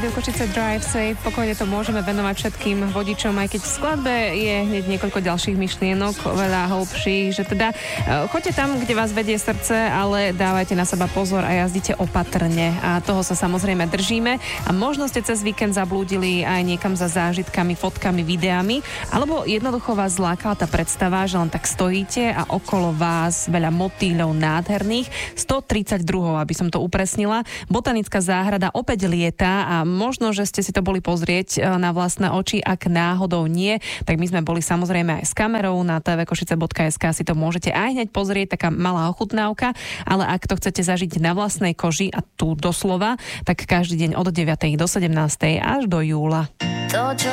Rádio Košice Drive Safe. Pokojne to môžeme venovať všetkým vodičom, aj keď v skladbe je hneď niekoľko ďalších myšlienok, veľa hlbších, že teda choďte tam, kde vás vedie srdce, ale dávajte na seba pozor a jazdite opatrne. A toho sa samozrejme držíme. A možno ste cez víkend zablúdili aj niekam za zážitkami, fotkami, videami, alebo jednoducho vás zlákala tá predstava, že len tak stojíte a okolo vás veľa motýľov nádherných. 132, aby som to upresnila. Botanická záhrada opäť lieta a možno, že ste si to boli pozrieť na vlastné oči. Ak náhodou nie, tak my sme boli samozrejme aj s kamerou na tvkošice.sk, si to môžete aj hneď pozrieť, taká malá ochutnávka, ale ak to chcete zažiť na vlastnej koži a tu doslova, tak každý deň od 9. do 17. až do júla. To, čo